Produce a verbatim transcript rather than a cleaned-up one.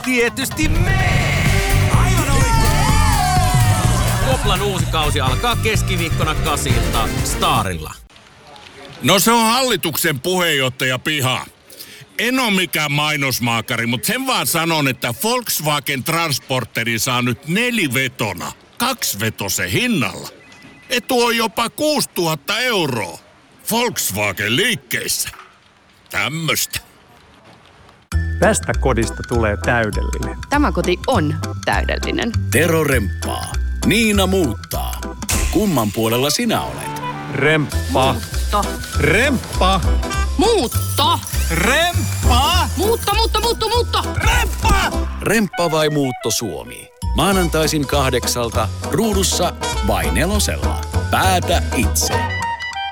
tietysti me! Aivan oikein! Koplan uusi kausi alkaa keskiviikkona kasilta Starilla. No se on hallituksen puheenjohtaja Piha. En ole mikään mainosmaakari, mutta sen vaan sanon, että Volkswagen Transporteri saa nyt nelivetona, kaksivetosen hinnalla. Etu on jopa kuusituhatta euroa. Volkswagen liikkeissä. Tämmöstä. Tästä kodista tulee täydellinen. Tämä koti on täydellinen. Tero remppaa. Niina muuttaa. Kumman puolella sinä olet? Remppa. Muutto. Remppa. Muutto. Remppa. Muutto, muutto, muutto, muutto. Remppa. Remppa vai Muutto Suomi? Maanantaisin kahdeksalta ruudussa vai nelosella. Päätä itse.